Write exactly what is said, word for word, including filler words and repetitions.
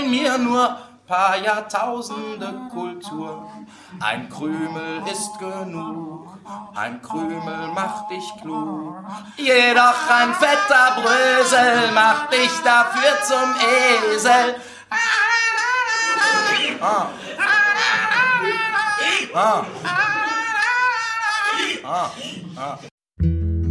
in mir nur paar Jahrtausende Kultur. Ein Krümel ist genug, ein Krümel macht dich klug. Jedoch ein fetter Brösel macht dich dafür zum Esel. Ah. Ah. Ah. Ah.